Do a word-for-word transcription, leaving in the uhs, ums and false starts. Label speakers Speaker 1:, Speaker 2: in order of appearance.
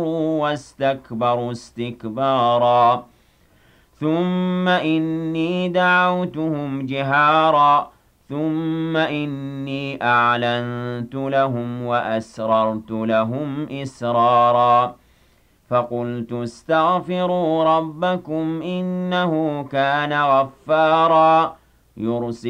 Speaker 1: وَاسْتَكْبَرُوا اسْتِكْبَارًا ثُمَّ إِنِّي دَعَوْتُهُمْ جِهَارًا ثُمَّ إِنِّي أَعْلَنتُ لَهُمْ وَأَسْرَرْتُ لَهُمْ إِسْرَارًا فَقُلْتُ اسْتَغْفِرُوا رَبَّكُمْ إِنَّهُ كَانَ غَفَّارًا يُرْسِلِ